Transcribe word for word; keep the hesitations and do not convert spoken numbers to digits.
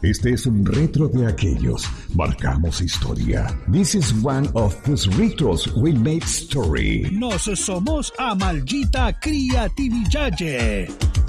Este es un retro de aquellos. Marcamos historia. This is one of those retros we made story. Nos somos a maldita creatividade.